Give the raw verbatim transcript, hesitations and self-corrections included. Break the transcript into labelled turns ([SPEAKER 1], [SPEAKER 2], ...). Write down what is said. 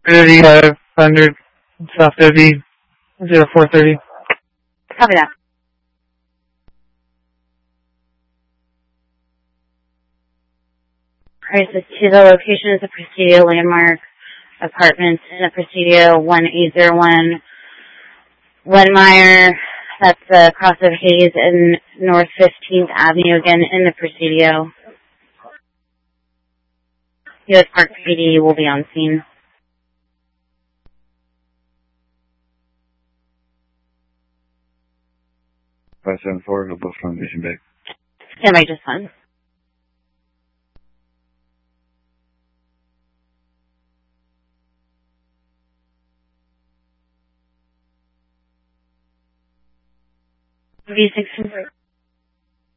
[SPEAKER 1] thirty-five hundred South Debbie, zero four thirty.
[SPEAKER 2] Copy that. Crisis to the location is the Presidio Landmark Apartments in the Presidio one eight zero one Wenmeyer. That's uh, across of Hayes and North fifteenth Avenue, again in the Presidio. U S Park P D will be on scene.
[SPEAKER 3] five seven four, go both from Mission Bay.
[SPEAKER 2] Stand by just one. V six